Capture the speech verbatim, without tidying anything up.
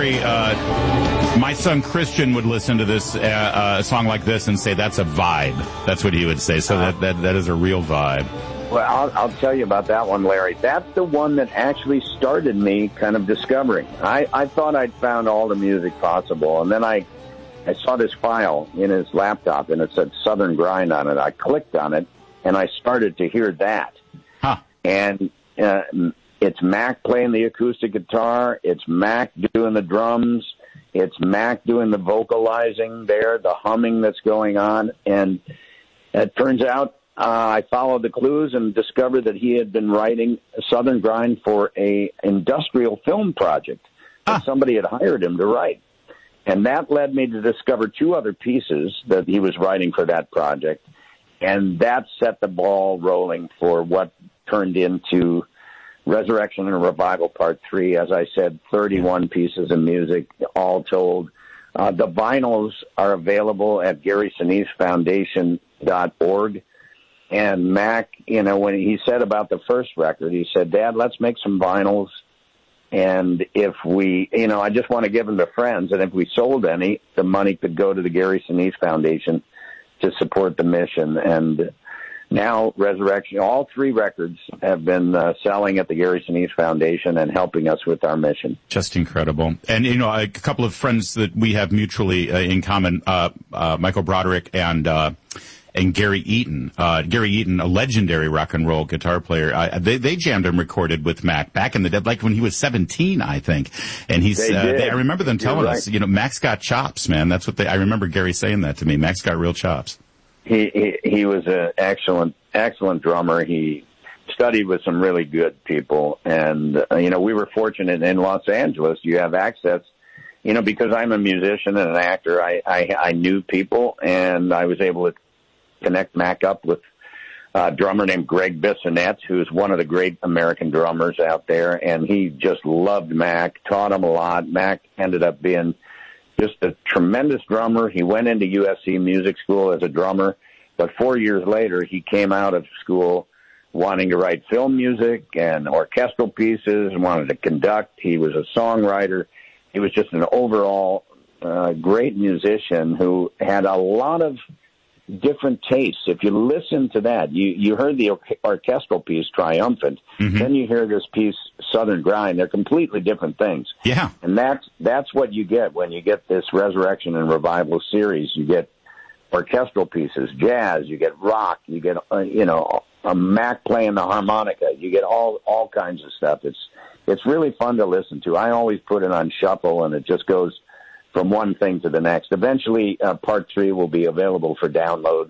Larry, uh, my son Christian would listen to this, uh, uh, a song like this and say, that's a vibe. That's what he would say. So that, that, that is a real vibe. Well, I'll, I'll tell you about that one, Larry. That's the one that actually started me kind of discovering. I, I thought I'd found all the music possible, and then I, I saw this file in his laptop, and it said Southern Grind on it. I clicked on it, and I started to hear that. Huh. And uh, it's Mac playing the acoustic guitar. It's Mac doing the drums. It's Mac doing the vocalizing there, the humming that's going on. And it turns out uh, I followed the clues and discovered that he had been writing Southern Grind for a industrial film project that huh. somebody had hired him to write. And that led me to discover two other pieces that he was writing for that project. And that set the ball rolling for what turned into Resurrection and Revival Part three. As I said, thirty-one pieces of music, all told. Uh, the vinyls are available at Gary Sinise Foundation dot org. And Mac, you know, when he said about the first record, he said, Dad, let's make some vinyls. And if we, you know, I just want to give them to friends. And if we sold any, the money could go to the Gary Sinise Foundation to support the mission. And now Resurrection, all three records have been uh, selling at the Gary Sinise Foundation and helping us with our mission. Just incredible. And, you know, a couple of friends that we have mutually uh, in common, uh, uh, Michael Broderick and, uh, and Gary Eaton. Uh, Gary Eaton, a legendary rock and roll guitar player. Uh, they, they jammed and recorded with Mac back in the day, like when he was seventeen, I think. And he's, they uh, did. they, I remember them telling right. us, you know, Mac's got chops, man. That's what they, I remember Gary saying that to me. Mac's got real chops. He, he, he was an excellent, excellent drummer. He studied with some really good people. And, uh, you know, we were fortunate in Los Angeles. You have access, you know, because I'm a musician and an actor, I, I, I knew people, and I was able to connect Mac up with a drummer named Greg Bissonette, who's one of the great American drummers out there, and he just loved Mac, taught him a lot. Mac ended up being just a tremendous drummer. He went into U S C Music School as a drummer, but four years later, he came out of school wanting to write film music and orchestral pieces and wanted to conduct. He was a songwriter. He was just an overall uh, great musician who had a lot of different tastes. If you listen to that, you, you heard the or- orchestral piece, Triumphant, mm-hmm. then you hear this piece, Southern Grind. They're completely different things. Yeah. And that's, that's what you get when you get this Resurrection and Revival series. You get orchestral pieces, jazz, you get rock, you get, uh, you know, a Mac playing the harmonica, you get all, all kinds of stuff. It's, it's really fun to listen to. I always put it on shuffle, and it just goes from one thing to the next. Eventually, uh, part three will be available for download